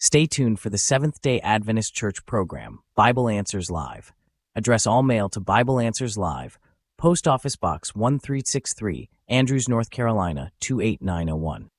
Stay tuned for the Seventh-day Adventist Church program, Bible Answers Live. Address all mail to Bible Answers Live, Post Office Box 1363, Andrews, North Carolina 28901.